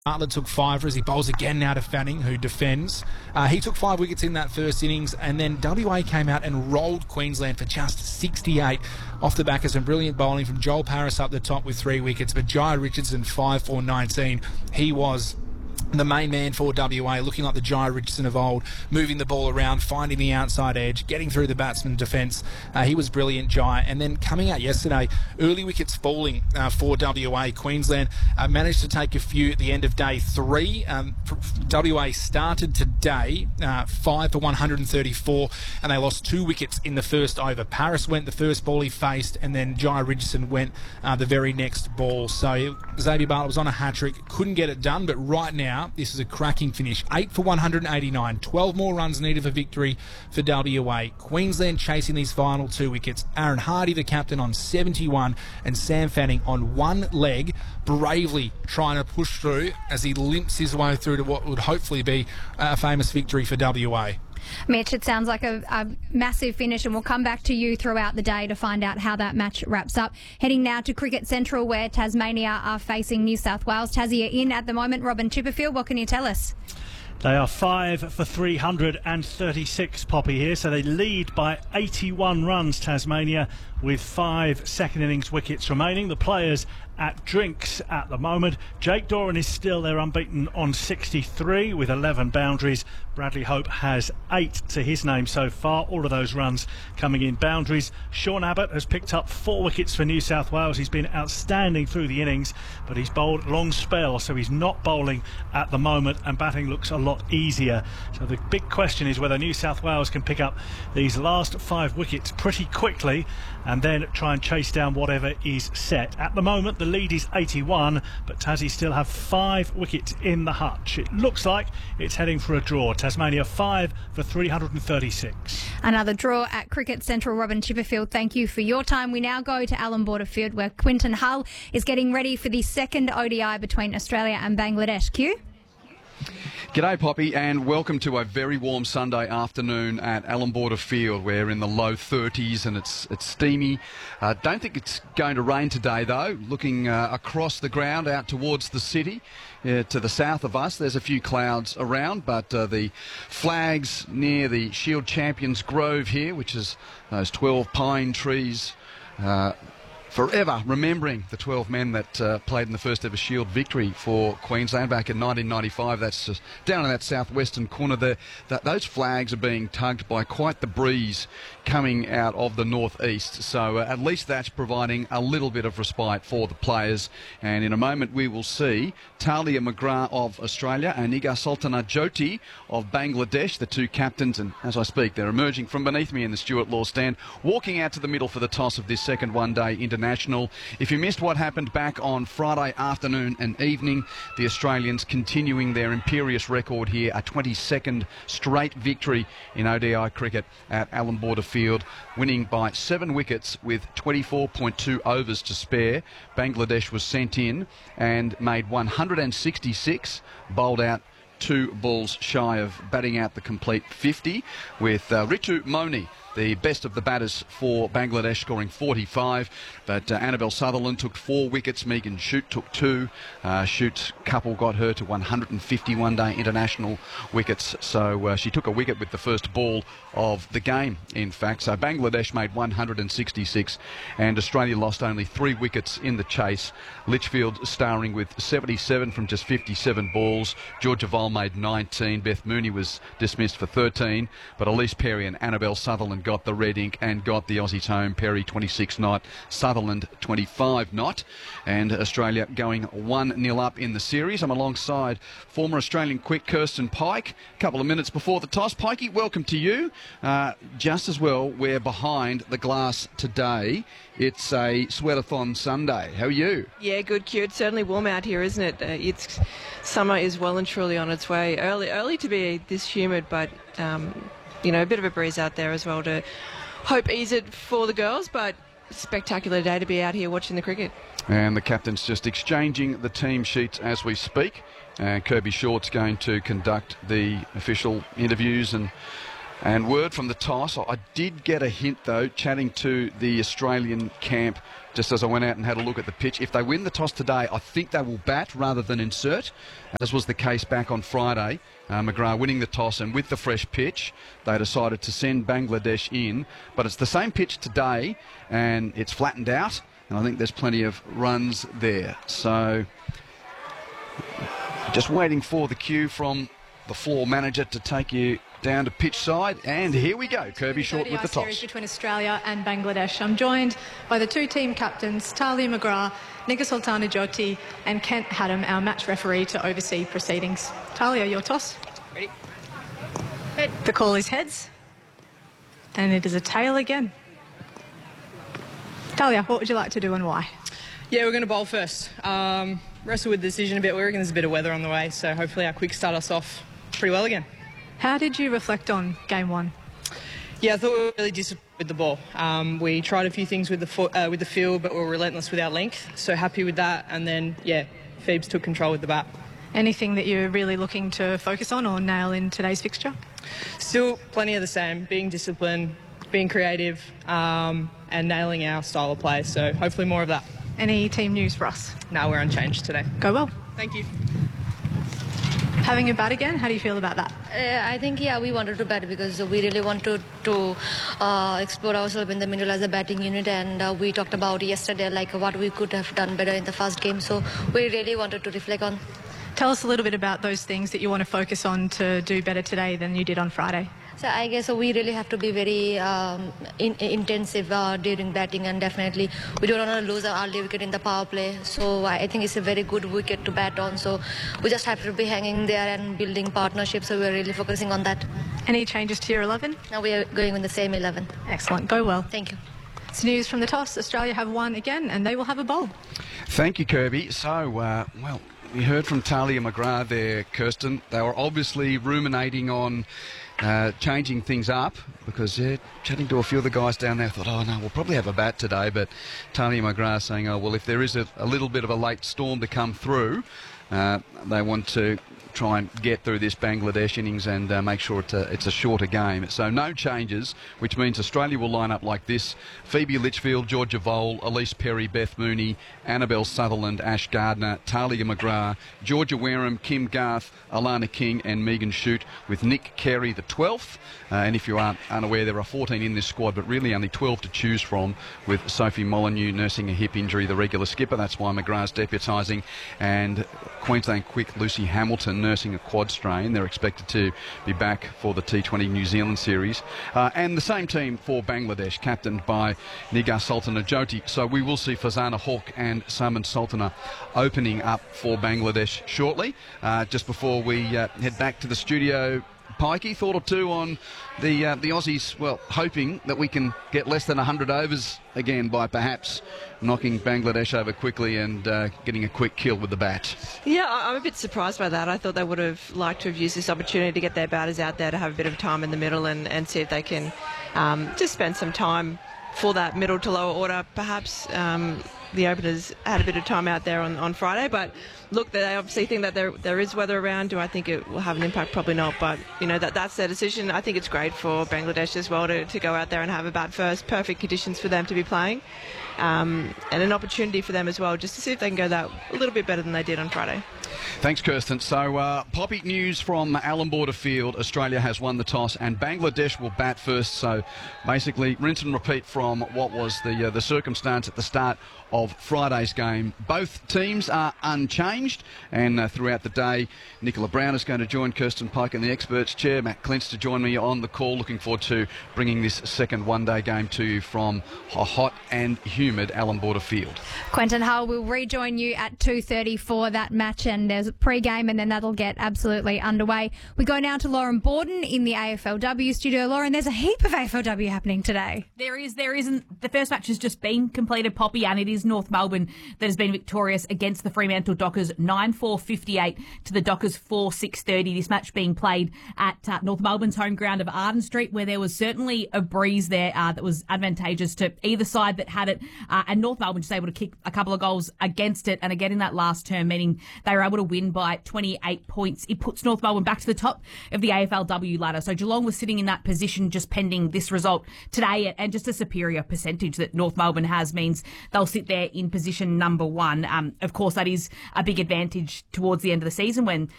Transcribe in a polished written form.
Bartlett took 5 as he bowls again now to Fanning, who defends. He took 5 wickets in that first innings, and then WA came out and rolled Queensland for just 68 off the back of some brilliant bowling from Joel Paris up the top with 3 wickets, but Jai Richardson 5 for 19. He was the main man for WA, looking like the Jai Richardson of old, moving the ball around, finding the outside edge, getting through the batsman defence. He was brilliant, Jai. And then coming out yesterday, early wickets falling for WA. Queensland managed to take a few at the end of day 3. WA started today 5 for 134, and they lost 2 wickets in the first over. Paris went the first ball he faced, and then Jai Richardson went the very next ball. So Xavier Bartlett was on a hat-trick, couldn't get it done, but right now, this is a cracking finish. 8 for 189, 12 more runs needed for victory for WA. Queensland chasing these final 2 wickets. Aaron Hardy, the captain, on 71, and Sam Fanning on 1 leg, bravely trying to push through as he limps his way through to what would hopefully be a famous victory for WA. Mitch, it sounds like a massive finish, and we'll come back to you throughout the day to find out how that match wraps up. Heading now to Cricket Central, where Tasmania are facing New South Wales. Tassie are in at the moment. Robin Chipperfield, what can you tell us? They are 5 for 336, Poppy, here, so they lead by 81 runs, Tasmania, with 5 second innings wickets remaining. The players at drinks at the moment. Jake Doran is still there unbeaten on 63 with 11 boundaries. Bradley Hope has 8 to his name so far, all of those runs coming in boundaries. Sean Abbott has picked up 4 wickets for New South Wales. He's been outstanding through the innings, but he's bowled long spell, so he's not bowling at the moment, and batting looks a lot easier. So the big question is whether New South Wales can pick up these last 5 wickets pretty quickly and then try and chase down whatever is set. At the moment, the lead is 81, but Tassie still have 5 wickets in the hutch. It looks like it's heading for a draw. Tasmania 5 for 336. Another draw at Cricket Central. Robin Chipperfield, thank you for your time. We now go to Allan Border Field, where Quinton Hull is getting ready for the second ODI between Australia and Bangladesh. Q? G'day, Poppy, and welcome to a very warm Sunday afternoon at Allan Border Field. We're in the low 30s and it's steamy. Don't think it's going to rain today, though. Looking across the ground out towards the city, to the south of us, there's a few clouds around, but the flags near the Shield Champions Grove here, which is those 12 pine trees, forever remembering the 12 men that played in the first ever Shield victory for Queensland back in 1995. That's just down in that southwestern corner there. Those flags are being tugged by quite the breeze coming out of the northeast, so at least that's providing a little bit of respite for the players. And in a moment we will see Talia McGrath of Australia and Nigar Sultana Jyoti of Bangladesh, the 2 captains, and as I speak they're emerging from beneath me in the Stuart Law stand, walking out to the middle for the toss of this second one-day international. If you missed what happened back on Friday afternoon and evening, the Australians continuing their imperious record here, a 22nd straight victory in ODI cricket at Allan Border Field, winning by 7 wickets with 24.2 overs to spare. Bangladesh was sent in and made 166, bowled out 2 balls shy of batting out the complete 50, with Ritu Moni the best of the batters for Bangladesh, scoring 45. But Annabelle Sutherland took 4 wickets. Megan Shute took 2. Shute's couple got her to 151-day international wickets. So she took a wicket with the first ball of the game, in fact. So Bangladesh made 166 and Australia lost only 3 wickets in the chase. Litchfield starring with 77 from just 57 balls. Georgia Vole made 19. Beth Mooney was dismissed for 13. But Elise Perry and Annabelle Sutherland got the red ink and got the Aussies home. Perry 26 not, Sutherland 25 not, and Australia going 1-0 up in the series. I'm alongside former Australian quick Kirsten Pike. A couple of minutes before the toss. Pikey, welcome to you. Just as well, we're behind the glass today. It's a sweatathon Sunday. How are you? Yeah, good, Q. It's certainly warm out here, isn't it? Summer is well and truly on its way. Early to be this humid, but you know, a bit of a breeze out there as well to hope ease it for the girls, but spectacular day to be out here watching the cricket. And the captain's just exchanging the team sheets as we speak. And Kirby Short's going to conduct the official interviews and And word from the toss, I did get a hint though, chatting to the Australian camp just as I went out and had a look at the pitch. If they win the toss today, I think they will bat rather than insert, as was the case back on Friday. McGrath winning the toss, and with the fresh pitch, they decided to send Bangladesh in. But it's the same pitch today, and it's flattened out, and I think there's plenty of runs there. So just waiting for the cue from the floor manager to take you down to pitch side, and here we go. Kirby Short with the toss. Series between Australia and Bangladesh. I'm joined by the two team captains, Talia McGrath, Nika Sultana Jyoti, and Kent Haddam, our match referee, to oversee proceedings. Talia, your toss. Ready? Head. The call is heads, and it is a tail again. Talia, what would you like to do and why? Yeah, we're going to bowl first. Wrestle with the decision a bit. We reckon there's a bit of weather on the way, so hopefully our quick start us off pretty well again. How did you reflect on game one? Yeah, I thought we were really disciplined with the ball. We tried a few things with the field, but we were relentless with our length. So happy with that. And then, yeah, Phoebes took control with the bat. Anything that you're really looking to focus on or nail in today's fixture? Still plenty of the same. Being disciplined, being creative, and nailing our style of play. So hopefully more of that. Any team news for us? No, we're unchanged today. Go well. Thank you. Having a bat again, how do you feel about that? I think, we wanted to bat because we really wanted to explore ourselves in the middle as a batting unit, and we talked about yesterday like what we could have done better in the first game, so we really wanted to reflect on. Tell us a little bit about those things that you want to focus on to do better today than you did on Friday. So I guess we really have to be very intensive during batting, and definitely we don't want to lose our early wicket in the power play. So I think it's a very good wicket to bat on. So we just have to be hanging there and building partnerships. So we're really focusing on that. Any changes to your 11? Now we are going with the same 11. Excellent. Go well. Thank you. It's news from the toss. Australia have won again, and they will have a bowl. Thank you, Kirby. So, we heard from Talia McGrath there, Kirsten. They were obviously ruminating on changing things up because chatting to a few of the guys down there, thought, oh no, we'll probably have a bat today. But Talia McGrath saying, oh well, if there is a little bit of a late storm to come through, they want to try and get through this Bangladesh innings and make sure it's a shorter game. So no changes, which means Australia will line up like this: Phoebe Litchfield, Georgia Vole, Elise Perry, Beth Mooney, Annabelle Sutherland, Ash Gardner, Talia McGrath, Georgia Wareham, Kim Garth, Alana King and Megan Shute, with Nick Carey the 12th. And if you aren't unaware, there are 14 in this squad, but really only 12 to choose from, with Sophie Molyneux nursing a hip injury, the regular skipper. That's why McGrath's deputising, and Queensland quick Lucy Hamilton nursing a quad strain. They're expected to be back for the T20 New Zealand series. And the same team for Bangladesh, captained by Nigar Sultana Jyoti. So we will see Fazana Hawk and Saman Sultana opening up for Bangladesh shortly. Just before we head back to the studio, Pikey, thought or two on the Aussies, well, hoping that we can get less than 100 overs again by perhaps knocking Bangladesh over quickly and getting a quick kill with the bat. Yeah, I'm a bit surprised by that. I thought they would have liked to have used this opportunity to get their batters out there to have a bit of time in the middle and see if they can just spend some time for that middle to lower order. Perhaps the openers had a bit of time out there on Friday, but look, they obviously think that there is weather around. Do I think it will have an impact? Probably not, but you know, that's their decision. I think it's great for Bangladesh as well to go out there and have a bat first. Perfect conditions for them to be playing, and an opportunity for them as well just to see if they can go that a little bit better than they did on Friday. Thanks, Kirsten. So, Poppy, news from Allan Border Field. Australia has won the toss and Bangladesh will bat first. So, basically, rinse and repeat from what was the circumstance at the start of Friday's game. Both teams are unchanged, and throughout the day, Nicola Brown is going to join Kirsten Pike in the experts chair. Matt Clintz to join me on the call. Looking forward to bringing this second one-day game to you from a hot and humid Allan Border Field. Quentin Hull will rejoin you at 2:30 for that match, and there's a pre-game, and then that'll get absolutely underway. We go now to Lauren Borden in the AFLW studio. Lauren, there's a heap of AFLW happening today. There isn't. The first match has just been completed, Poppy, and it is North Melbourne that has been victorious against the Fremantle Dockers 9-4-58 to the Dockers 4-6-30. This match being played at North Melbourne's home ground of Arden Street, where there was certainly a breeze there that was advantageous to either side that had it, and North Melbourne just able to kick a couple of goals against it, and again in that last term, meaning they were able to win by 28 points. It puts North Melbourne back to the top of the AFLW ladder. So Geelong was sitting in that position just pending this result today, and just a superior percentage that North Melbourne has means they'll sit there in position number 1. Of course, that is a big advantage towards the end of the season when